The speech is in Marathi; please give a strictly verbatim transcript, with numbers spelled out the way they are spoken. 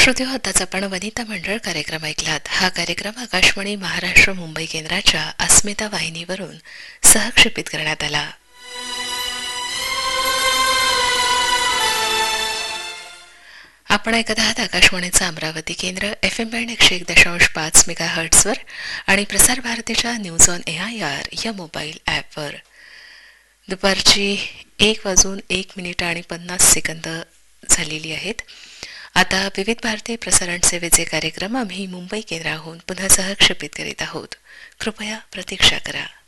श्रोते हो, आताच आपण वनिता मंडळ कार्यक्रम ऐकलात. हा कार्यक्रम आकाशवाणी महाराष्ट्र मुंबई केंद्राच्या अस्मिता वाहिनीवरून सहक्षेपित करण्यात आला. आपण ऐकत आहात आकाशवाणीचं अमरावती केंद्र एफ एम बँड एकशे एक दशांश पाच मेगा हर्ट्सवर आणि प्रसार भारतीच्या news on A I R या मोबाईल ॲपवर. दुपारची एक वाजून एक मिनिट आणि पन्नास सेकंद झालेली आहेत. आता विविध भारतीय प्रसारण सेवेचे कार्यक्रम आम्ही मुंबई केंद्राहून पुन्हा सहक्षेपित करीत आहोत. कृपया प्रतीक्षा करा.